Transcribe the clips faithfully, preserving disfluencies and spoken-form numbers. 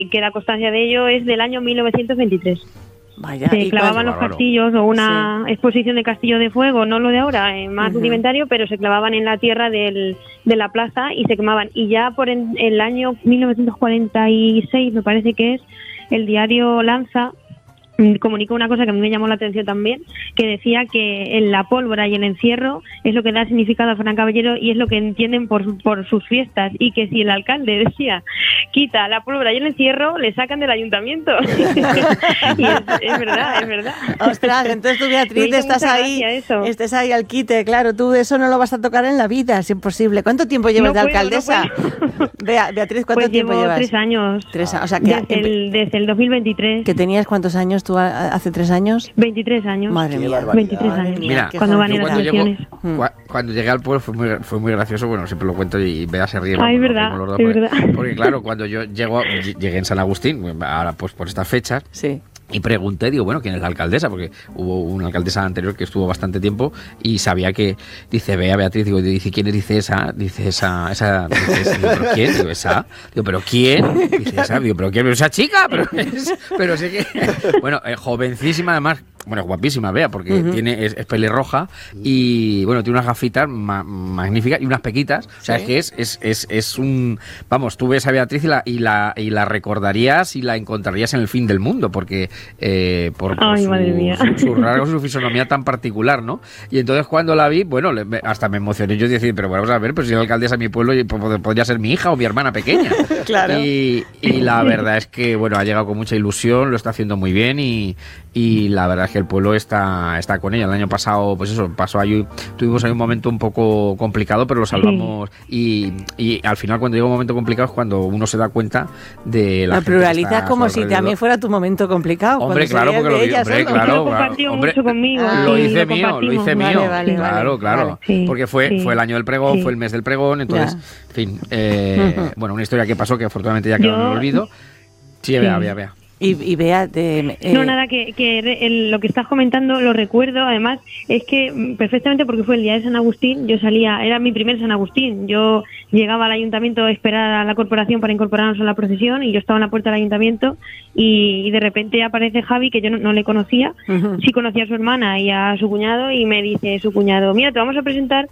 que la constancia de ello es del año mil novecientos veintitrés. Vaya, se clavaban los castillos o una sí. exposición de castillo de fuego, no lo de ahora, eh, más uh-huh. rudimentario, pero se clavaban en la tierra del, de la plaza y se quemaban. Y ya por en, el año mil novecientos cuarenta y seis, me parece que es, el diario Lanza comunicó una cosa que a mí me llamó la atención también, que decía que en la pólvora y el encierro es lo que da significado a Fernán Caballero y es lo que entienden por, por sus fiestas, y que si el alcalde decía quita la pólvora y el encierro, le sacan del ayuntamiento. Y es, es verdad, es verdad. Ostras, entonces tú, Beatriz, estás ahí, estás ahí al quite, claro, tú eso no lo vas a tocar en la vida, es imposible. ¿Cuánto tiempo llevas no de puedo, alcaldesa? No Bea, Beatriz, ¿cuánto pues tiempo llevo llevas? Tres años. Tres, o sea, que desde, el, desde el dos mil veintitrés. ¿Que tenías cuántos años tú hace tres años? veintitrés años. Madre mía. veintitrés años. Mira, cuando gané las cuando, elecciones. llego, cu- cuando llegué al pueblo fue muy, fue muy gracioso, bueno, siempre lo cuento y Bea se ríe. Ay, es verdad, los dos, es porque, verdad. Porque claro, cuando yo llego, llegué en San Agustín, ahora pues por estas fechas, sí. Y pregunté, digo, bueno, ¿quién es la alcaldesa? Porque hubo una alcaldesa anterior que estuvo bastante tiempo y sabía que, dice, Bea, Beatriz, digo, dice, ¿quién es? Dice esa, dice esa, esa, dice, esa. Digo, ¿pero quién? Digo, esa. Digo, ¿pero quién? Dice, esa, digo, ¿pero quién? ¿Pero esa chica? Pero, es, pero sí que, bueno, eh, jovencísima además, bueno, guapísima, Bea, porque uh-huh. tiene, es, es pelirroja y, bueno, tiene unas gafitas ma- magníficas y unas pequitas, o sea, ¿sí? Es que es, es, es, es un, vamos, tú ves a Beatriz y la, y la, y la recordarías y la encontrarías en el fin del mundo, porque Eh, por, por Ay, su, madre mía. su, su rasgo, su fisonomía tan particular, ¿no? Y entonces cuando la vi, bueno, le, hasta me emocioné yo decir, pero bueno, vamos a ver, pues si la alcaldesa de mi pueblo podría ser mi hija o mi hermana pequeña. Claro. Y, y la verdad es que, bueno, ha llegado con mucha ilusión, lo está haciendo muy bien y, y la verdad es que el pueblo está, está con ella. El año pasado, pues eso, pasó ahí, tuvimos ahí un momento un poco complicado, pero lo salvamos sí. y, y al final cuando llega un momento complicado es cuando uno se da cuenta de la Lo pluralizas como si también fuera tu momento complicado. Hombre, claro, porque lo, vi, hombre, claro, lo compartió hombre, mucho conmigo. Ah, lo hice lo mío, lo hice mío. Vale, vale, claro, vale, claro. Vale. Sí, porque fue, sí, fue el año del pregón, sí. fue el mes del pregón, entonces, ya. en fin, eh, uh-huh. bueno, una historia que pasó que afortunadamente ya quedó en el olvido. Sí, vea, vea, vea. Y, y vea de, eh, no, nada, que, que el, lo que estás comentando lo recuerdo, además, es que perfectamente porque fue el día de San Agustín, yo salía, era mi primer San Agustín, yo llegaba al ayuntamiento a esperar a la corporación para incorporarnos a la procesión y yo estaba en la puerta del ayuntamiento y, y de repente aparece Javi, que yo no, no le conocía, uh-huh. sí conocía a su hermana y a su cuñado y me dice su cuñado, mira, te vamos a presentar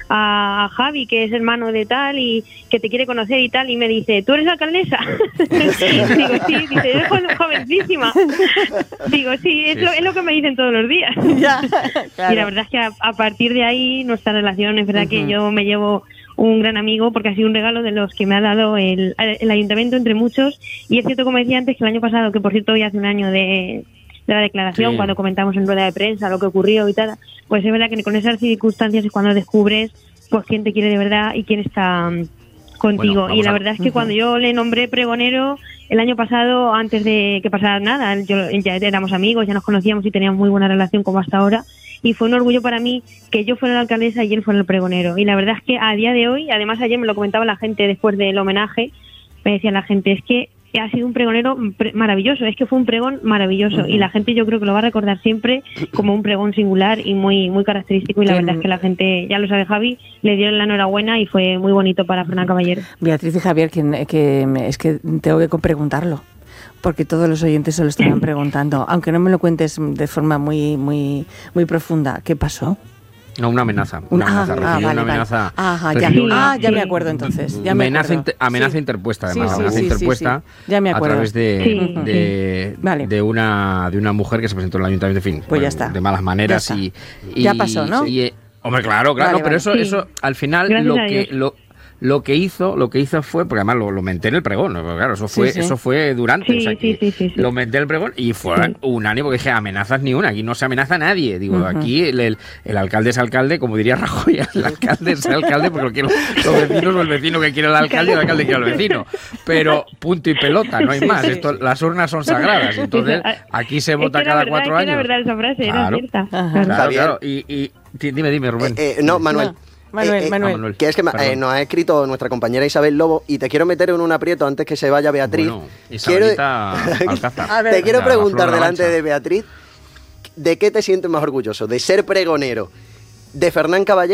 a Javi, que es hermano de tal y que te quiere conocer y tal, y me dice, ¿tú eres alcaldesa? Digo, sí, dice, eres jovencísima. Digo, sí, es, sí. Lo, es lo que me dicen todos los días. Ya, claro. Y la verdad es que a, a partir de ahí nuestra relación, es verdad uh-huh. que yo me llevo un gran amigo porque ha sido un regalo de los que me ha dado el, el ayuntamiento entre muchos, y es cierto, como decía antes, que el año pasado, que por cierto hoy hace un año de... de la declaración, sí. cuando comentamos en rueda de prensa lo que ocurrió y tal, pues es verdad que con esas circunstancias es cuando descubres pues quién te quiere de verdad y quién está um, contigo. Bueno, y la a... verdad es que uh-huh. cuando yo le nombré pregonero el año pasado, antes de que pasara nada, yo, ya éramos amigos, ya nos conocíamos y teníamos muy buena relación como hasta ahora, y fue un orgullo para mí que yo fuera la alcaldesa y él fuera el pregonero. Y la verdad es que a día de hoy, además ayer me lo comentaba la gente después del homenaje, me decía la gente, es que ha sido un pregonero pre- maravilloso, es que fue un pregón maravilloso uh-huh. y la gente yo creo que lo va a recordar siempre como un pregón singular y muy muy característico, y la verdad es que la gente, ya lo sabe Javi, le dieron la enhorabuena y fue muy bonito para Fernán Caballero. Beatriz y Javier, que, que es que tengo que preguntarlo, porque todos los oyentes se lo estaban preguntando, aunque no me lo cuentes de forma muy muy muy profunda. ¿Qué pasó? No, una amenaza. Una ah, amenaza. Ah, vale, una amenaza. Vale. Ajá, ya, una, ah, ya me acuerdo entonces. Ya me amenaza, acuerdo. inter, amenaza sí. interpuesta, además. Sí, sí, amenaza sí, interpuesta sí, sí. Ya me acuerdo. a través de, sí. de, vale. de, una, de una mujer que se presentó en el ayuntamiento, en fin. Pues bueno, ya está. De malas maneras. Ya, y, y ya pasó, ¿no? Y, hombre, claro, claro. Vale, pero vale. eso, sí. eso al final Gracias lo que... Lo, Lo que hizo, lo que hizo fue, porque además lo, lo menté en el pregón, ¿no? Claro, eso fue, sí, sí. eso fue durante, sí, o sea que sí, sí, sí, sí. lo menté en el pregón y fue sí. unánime, porque dije, amenazas ni una, aquí no se amenaza a nadie, digo, uh-huh. aquí el, el, el alcalde es alcalde, como diría Rajoy, el alcalde es alcalde, porque los, los vecinos o el vecino que quiere el alcalde y el alcalde quiere al vecino, pero punto y pelota, no hay sí, más, sí. Esto, las urnas son sagradas, entonces aquí se vota es que cada verdad, cuatro es que años. Era verdad esa frase, claro. era cierta. Claro, claro, claro. Y, y dime, dime, Rubén. Eh, eh, no, Manuel. No. Manuel, eh, eh, Manuel. Manuel. Que es que eh, nos ha escrito nuestra compañera Isabel Lobo y te quiero meter en un aprieto antes que se vaya Beatriz. Bueno, Isabelita quiero... Te quiero preguntar delante de Beatriz, ¿de qué te sientes más orgulloso? ¿De ser pregonero de Fernán Caballero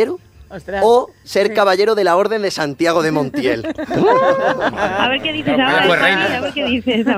Ostras. o ser caballero de la Orden de Santiago de Montiel. A ver qué dices Claro, ahora, pues, Javi, reina. a ver qué dices